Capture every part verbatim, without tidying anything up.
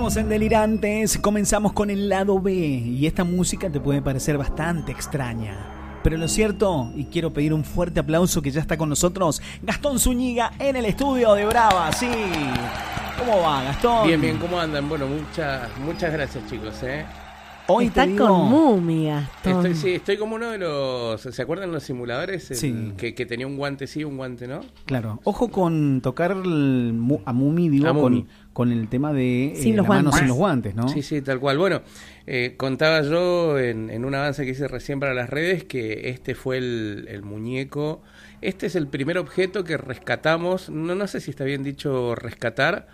Estamos en Delirantes, comenzamos con el lado B y esta música te puede parecer bastante extraña. Pero lo cierto, y quiero pedir un fuerte aplauso que ya está con nosotros, Gastón Zúñiga en el estudio de Brava, sí. ¿Cómo va, Gastón? Bien, bien, ¿cómo andan? Bueno, muchas muchas gracias, chicos, ¿eh? Hoy está te digo, con Mumi, Gastón. Estoy, sí, estoy como uno de los... ¿Se acuerdan los simuladores? El, Sí. Que, que tenía un guante sí, un guante no. Claro, ojo con tocar el mu- a Mumi, digo, A Mumi. Con, con el tema de eh, Sin la los mano guantes. sin los guantes, ¿no? Sí, sí, tal cual. Bueno, eh, contaba yo en, en un avance que hice recién para las redes que este fue el, el muñeco. Este es el primer objeto que rescatamos, no, no sé si está bien dicho rescatar,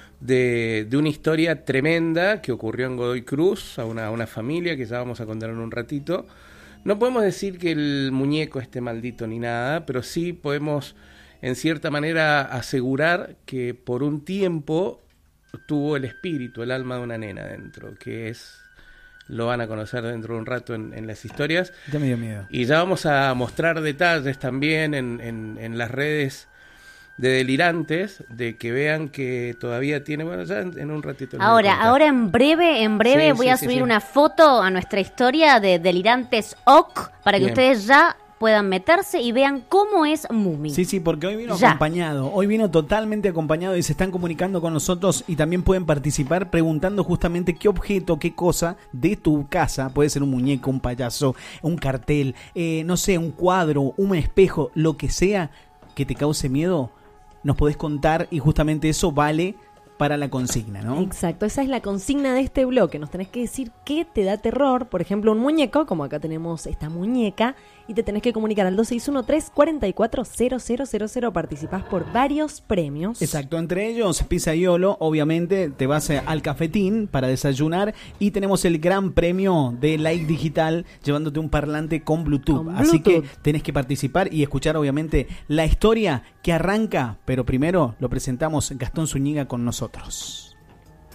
de, de una historia tremenda que ocurrió en Godoy Cruz, a una, a una familia que ya vamos a contar en un ratito. No podemos decir que el muñeco esté maldito ni nada, pero sí podemos, en cierta manera, asegurar que por un tiempo tuvo el espíritu, el alma de una nena dentro, que es, lo van a conocer dentro de un rato en, en las historias. Ya me dio miedo. Y ya vamos a mostrar detalles también en, en, en las redes de Delirantes, de que vean que todavía tiene, bueno, ya en, en un ratito. les voy a Ahora, contar. ahora en breve, en breve Sí, voy sí, a sí, subir sí. una foto a nuestra historia de Delirantes O C para que Bien. ustedes ya puedan meterse y vean cómo es Mumi. Sí, sí, porque hoy vino Ya. acompañado, hoy vino totalmente acompañado y se están comunicando con nosotros y también pueden participar preguntando justamente qué objeto, qué cosa de tu casa, puede ser un muñeco, un payaso, un cartel, eh, no sé, un cuadro, un espejo, lo que sea que te cause miedo, nos podés contar y justamente eso vale para la consigna, ¿no? Exacto, esa es la consigna de este bloque. Nos tenés que decir qué te da terror. Por ejemplo, un muñeco, como acá tenemos esta muñeca, y te tenés que comunicar al dos seis uno tres, cuatro cuatro cero cero cero cero. Participás por varios premios. Exacto, entre ellos Pizzaiolo, obviamente te vas eh, al cafetín para desayunar y tenemos el gran premio de Like Digital llevándote un parlante con Bluetooth. Con Así que Bluetooth. tenés que participar y escuchar obviamente la historia que arranca, pero primero lo presentamos Gastón Zúñiga con nosotros.